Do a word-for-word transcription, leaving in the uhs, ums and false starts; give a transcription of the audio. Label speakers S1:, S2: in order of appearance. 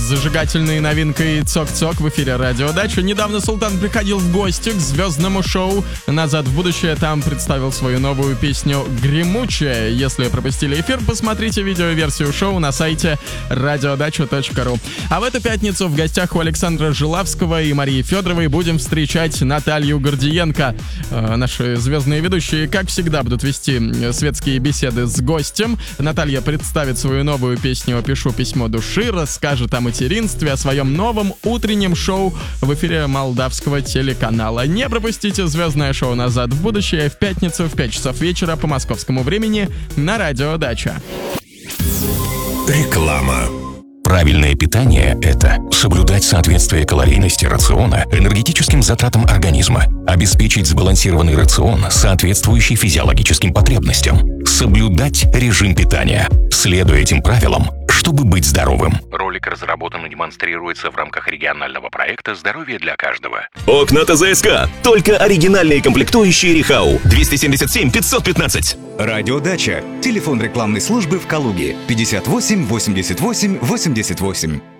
S1: зажигательной новинкой «Цок-цок» в эфире «Радио Дача». Недавно Султан приходил в гости к звездному шоу «Назад в будущее». Там представил свою новую песню «Гремучая». Если пропустили эфир, посмотрите видеоверсию шоу на сайте радиодача точка ру. А в эту пятницу в гостях у Александра Жилавского и Марии Федоровой будем встречать Наталью Гордиенко. Э, наши звездные ведущие, как всегда, будут вести светские беседы с гостем. Наталья представит свою новую песню «Пишу письмо души», расскажет о материнстве, о своем новом утреннем шоу в эфире молдавского телеканала. Не пропустите звездное шоу «Назад в будущее» в пятницу в пять часов вечера по московскому времени на Радио Дача.
S2: Реклама. Правильное питание – это соблюдать соответствие калорийности рациона энергетическим затратам организма, обеспечить сбалансированный рацион, соответствующий физиологическим потребностям, соблюдать режим питания, следуя этим правилам, чтобы быть здоровым. Ролик разработан и демонстрируется в рамках регионального проекта «Здоровье для каждого».
S3: Окна ТЗСК. Только оригинальные комплектующие Рихау. двести семьдесят семь пятьсот пятнадцать.
S4: Радио Дача. Телефон рекламной службы в Калуге. пятьдесят восемь восемьдесят восемь восемьдесят восемь.